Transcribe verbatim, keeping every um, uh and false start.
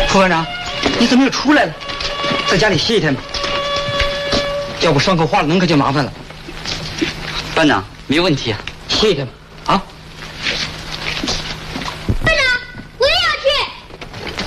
副班长，你怎么又出来了？在家里歇一天吧。要不伤口化了，能可就麻烦了。 班长，没问题啊， 歇一天吧。